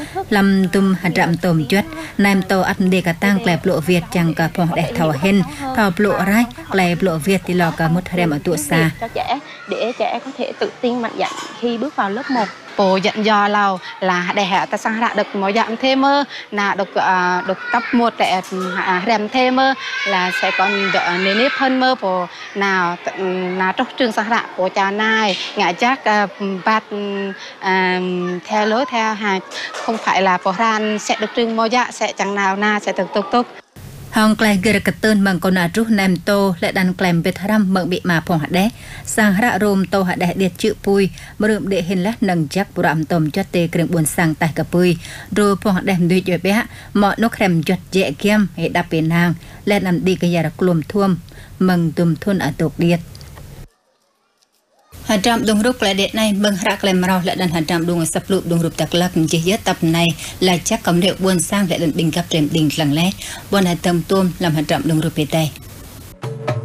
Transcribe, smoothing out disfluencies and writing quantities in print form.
làm tùm hạt rạm tôm chuột nam tô ăn đề cả tăng kẹp lộ Việt chẳng cả phong đẹp thảo hen thảo lộ rai kẹp lộ Việt thì lò cả một rem ở tuổi xa cho trẻ để trẻ có thể tự tin mạnh dạn khi bước vào lớp 1. Bố dặn dò lâu là để ta sang ra được mỗi dạng thêm mơ là được cấp 1 để rèm thêm mơ là sẽ còn nên nếp hơn mơ bố nào là trong trường sang ra của cha này ngại chắc bát theo lối theo không phải là bố ran sẽ được trường mỗi dạng sẽ chẳng nào na sẽ được tục hong klei gere ketun mang con rút nam tô lại đàn klem biệt ram mang bị mà phong hạt đé sang ra rôm tô hạt đé điệt chữ pui mượm để hình lát nâng chắc bram tôm cho tê keng buồn sang tai cả pui rồi phong hạt đé đuôi chơi bé mọi nó khem chật dễ kem hệ đạp bên hàng lại làm đi cái nhà đặc lùm thuông mừng tùm thôn ở tộc điệt hạt trạm đồng rút lại điện này mừng ra klem rau lại đàn hạt trạm đồng sập lụp đồng rụp tạc lắc chỉ hết tập này là chắc cầm liệu buồn sang lại đàn bình cấp trem đình lằng lẽ buồn hạt tôm tôm làm hạt trạm đồng rụp bề tay